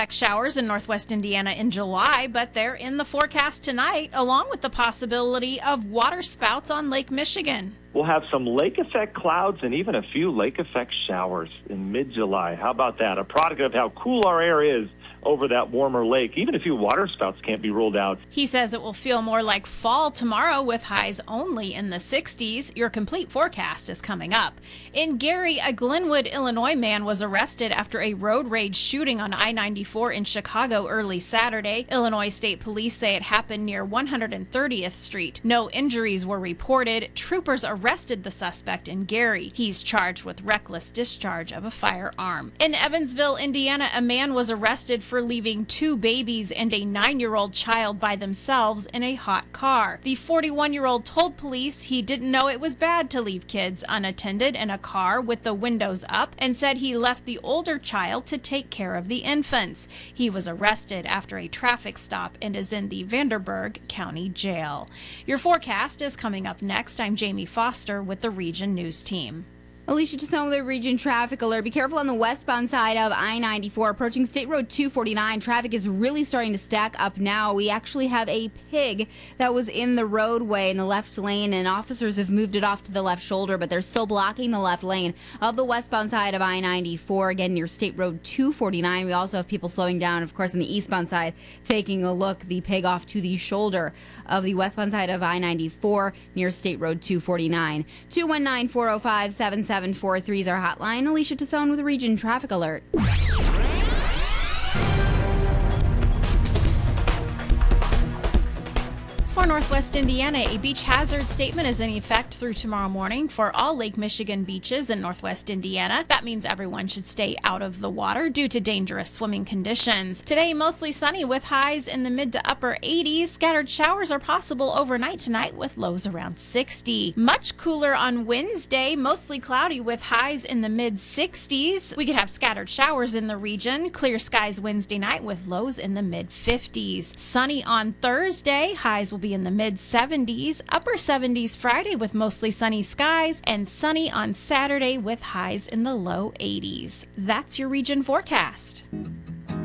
expect showers in northwest Indiana in July, but they're in the forecast tonight, along with the possibility of waterspouts on Lake Michigan. We'll have some lake effect clouds and even a few lake effect showers in mid-July. How about that? A product of how cool our air is over that warmer lake. Even a few waterspouts can't be ruled out. He says it will feel more like fall tomorrow with highs only in the 60s. Your complete forecast is coming up. In Gary, a Glenwood, Illinois man was arrested after a road rage shooting on I-94 in Chicago early Saturday. Illinois State Police say it happened near 130th Street. No injuries were reported. Troopers arrested the suspect in Gary. He's charged with reckless discharge of a firearm. In Evansville, Indiana, a man was arrested for leaving 2 babies and a 9-year-old child by themselves in a hot car. The 41-year-old told police he didn't know it was bad to leave kids unattended in a car with the windows up and said he left the older child to take care of the infants. He was arrested after a traffic stop and is in the Vanderburgh County Jail. Your forecast is coming up next. I'm Jamie Foster with the Region News Team. Alicia Tassone with a region traffic alert. Be careful on the westbound side of I-94. Approaching State Road 249, traffic is really starting to stack up now. We actually have a pig that was in the roadway in the left lane, and officers have moved it off to the left shoulder, but they're still blocking the left lane of the westbound side of I-94, again near State Road 249. We also have people slowing down, of course, on the eastbound side, taking a look. The pig off to the shoulder of the westbound side of I-94 near State Road 249. 219-405-7743 is our hotline. Alicia Tassone with a region traffic alert. For Northwest Indiana, a beach hazard statement is in effect through tomorrow morning for all Lake Michigan beaches in Northwest Indiana. That means everyone should stay out of the water due to dangerous swimming conditions. Today, mostly sunny with highs in the mid to upper 80s. Scattered showers are possible overnight tonight with lows around 60. Much cooler on Wednesday, mostly cloudy with highs in the mid 60s. We could have scattered showers in the region. Clear skies Wednesday night with lows in the mid 50s. Sunny on Thursday, highs will be in the mid 70s, upper 70s Friday with mostly sunny skies, and sunny on Saturday with highs in the low 80s. That's your region forecast.